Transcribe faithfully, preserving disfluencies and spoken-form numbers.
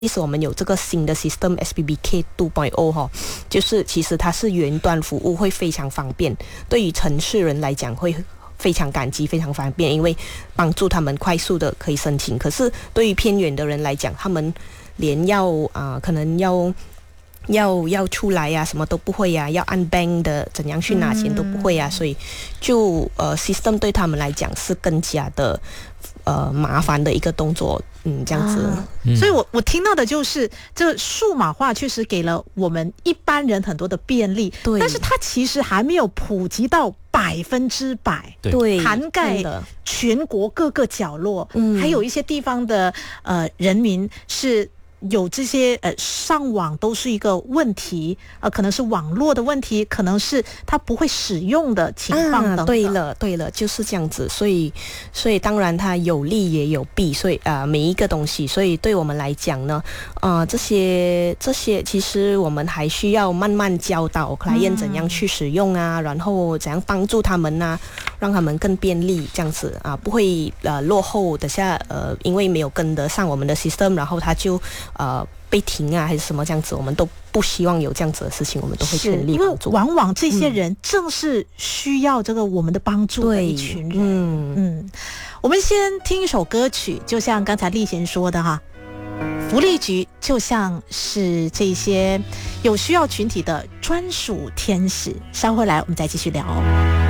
其实我们有这个新的 system S P B K 二点零 哈，就是其实它是云端服务，会非常方便，对于城市人来讲会非常感激，非常方便，因为帮助他们快速的可以申请。可是对于偏远的人来讲，他们连要啊、呃，可能要要要出来呀、啊，什么都不会呀、啊，要按 bank 的怎样去拿钱都不会呀、啊，嗯、所以就呃 system 对他们来讲是更加的呃麻烦的一个动作。嗯，这样子，啊嗯、所以我我听到的就是，这数码化确实给了我们一般人很多的便利，对，但是它其实还没有普及到百分之百， 对， 涵盖全国各个角落，嗯，还有一些地方的呃人民是有这些呃上网都是一个问题，呃，可能是网络的问题，可能是他不会使用的情况等等。 啊、对了，对了，就是这样子。所以，所以当然它有利也有弊，所以啊、呃，每一个东西，所以对我们来讲呢，呃，这些这些其实我们还需要慢慢教导客人怎样去使用啊，嗯、然后怎样帮助他们啊，让他们更便利，这样子啊，不会呃落后。等下呃，因为没有跟得上我们的 system， 然后他就。呃，被停啊，还是什么这样子，我们都不希望有这样子的事情，我们都会全力帮助。 因为往往这些人正是需要这个我们的帮助的一群人。嗯嗯，我们先听一首歌曲，就像刚才立贤说的哈，福利局就像是这些有需要群体的专属天使。稍后来我们再继续聊。